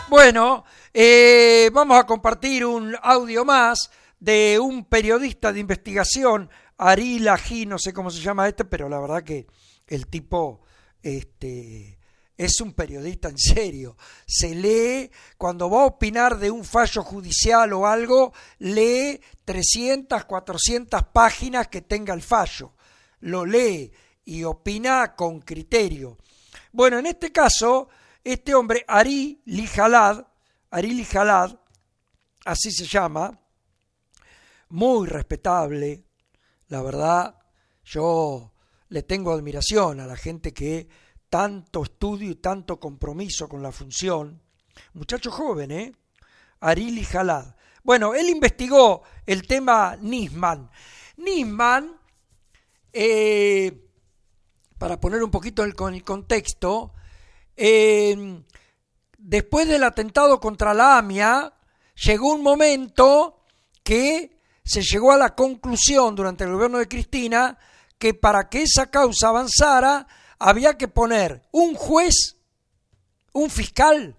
Bueno, vamos a compartir un audio más de un periodista de investigación, Ari Lají, no sé cómo se llama pero la verdad que el tipo es un periodista en serio. Se lee, cuando va a opinar de un fallo judicial o algo, lee 300, 400 páginas que tenga el fallo. Lo lee y opina con criterio. Bueno, en este caso, este hombre, Ari Lijalad, así se llama, muy respetable, la verdad, yo le tengo admiración a la gente que tanto estudio y tanto compromiso con la función. Muchacho joven, Ari Lijalad. Bueno, él investigó el tema Nisman. Nisman, para poner un poquito el contexto, después del atentado contra la AMIA, llegó un momento que se llegó a la conclusión durante el gobierno de Cristina que para que esa causa avanzara había que poner un juez, un fiscal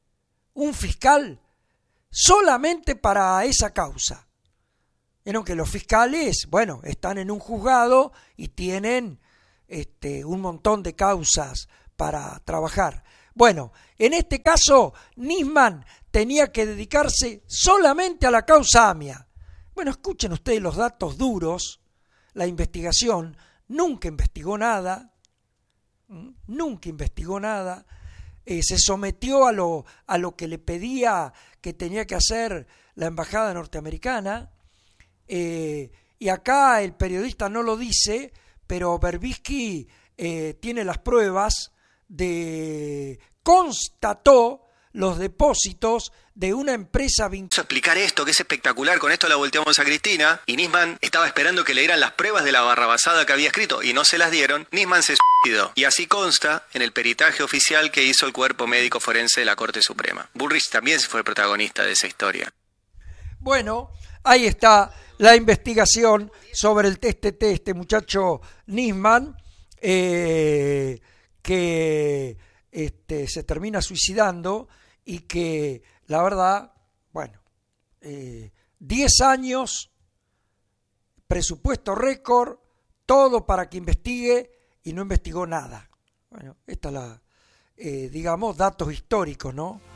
solamente para esa causa. Vieron que los fiscales, bueno, están en un juzgado y tienen un montón de causas para trabajar. Bueno, en este caso, Nisman tenía que dedicarse solamente a la causa AMIA. Bueno, escuchen ustedes los datos duros. La investigación nunca investigó nada. Se sometió a lo que le pedía que tenía que hacer la embajada norteamericana. Y acá el periodista no lo dice, pero Berbisky tiene las pruebas constató los depósitos de una empresa vinculada. Explicar esto, que es espectacular, con esto la volteamos a Cristina, y Nisman estaba esperando que le dieran las pruebas de la barrabasada que había escrito, y no se las dieron. Nisman se suicidó, y así consta en el peritaje oficial que hizo el cuerpo médico forense de la Corte Suprema. Bullrich también fue el protagonista de esa historia. Bueno, ahí está la investigación sobre este muchacho Nisman, que se termina suicidando y que, la verdad, bueno, 10 años, presupuesto récord, todo para que investigue y no investigó nada. Bueno, esta es digamos, datos históricos, ¿no?